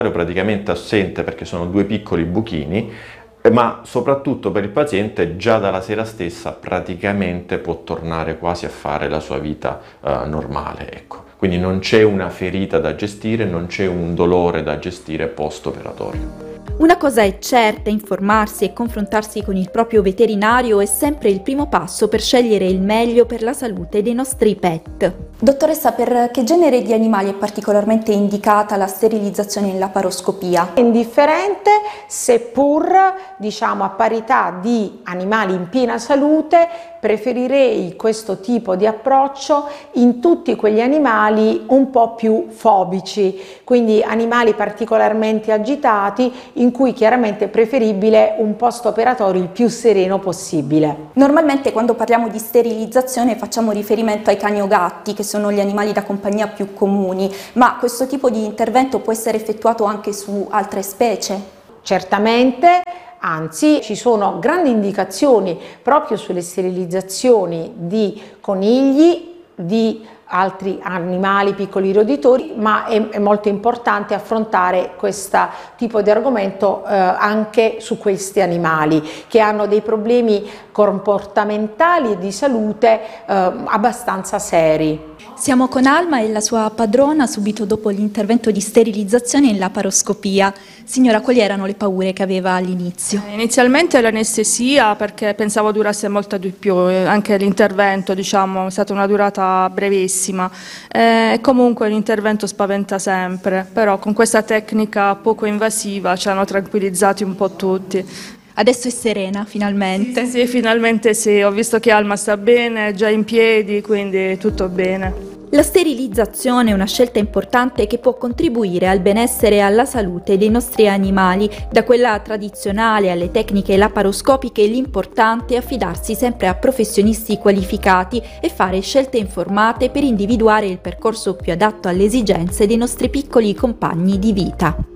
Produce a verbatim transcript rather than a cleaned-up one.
praticamente assente perché sono due piccoli buchini, ma soprattutto per il paziente già dalla sera stessa praticamente può tornare quasi a fare la sua vita uh, normale, ecco. Quindi non c'è una ferita da gestire, non c'è un dolore da gestire post-operatorio. Una cosa è certa, informarsi e confrontarsi con il proprio veterinario è sempre il primo passo per scegliere il meglio per la salute dei nostri pet. Dottoressa, per che genere di animali è particolarmente indicata la sterilizzazione in laparoscopia? Indifferente, seppur diciamo a parità di animali in piena salute, preferirei questo tipo di approccio in tutti quegli animali un po' più fobici, quindi animali particolarmente agitati, in cui chiaramente è preferibile un post-operatorio il più sereno possibile. Normalmente quando parliamo di sterilizzazione facciamo riferimento ai cani o gatti, che sono gli animali da compagnia più comuni, ma questo tipo di intervento può essere effettuato anche su altre specie? Certamente, anzi ci sono grandi indicazioni proprio sulle sterilizzazioni di conigli, di altri animali, piccoli roditori, ma è, è molto importante affrontare questo tipo di argomento eh, anche su questi animali che hanno dei problemi comportamentali e di salute eh, abbastanza seri. Siamo con Alma e la sua padrona subito dopo l'intervento di sterilizzazione in laparoscopia. Signora, quali erano le paure che aveva all'inizio? Inizialmente l'anestesia, perché pensavo durasse molto di più, anche l'intervento diciamo è stata una durata brevissima. E comunque l'intervento spaventa sempre, però con questa tecnica poco invasiva ci hanno tranquillizzati un po' tutti. Adesso è serena, finalmente? Sì, sì, finalmente sì, ho visto che Alma sta bene, è già in piedi, quindi tutto bene. La sterilizzazione è una scelta importante che può contribuire al benessere e alla salute dei nostri animali. Da quella tradizionale alle tecniche laparoscopiche, l'importante è affidarsi sempre a professionisti qualificati e fare scelte informate per individuare il percorso più adatto alle esigenze dei nostri piccoli compagni di vita.